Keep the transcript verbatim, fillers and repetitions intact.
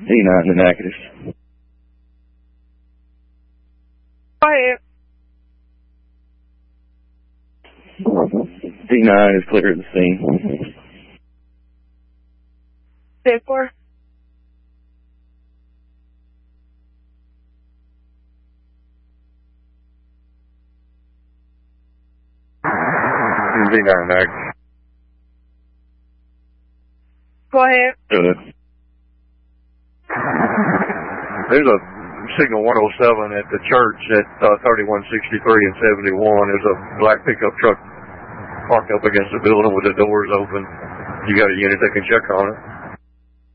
D nine to negative. Quiet. D nine is clear of the scene. ten four. D nine negative. Go ahead. Good. There's a signal one oh seven at the church at uh, thirty-one sixty-three and seventy-one. There's a black pickup truck parked up against the building with the doors open. You got a unit that can check on it?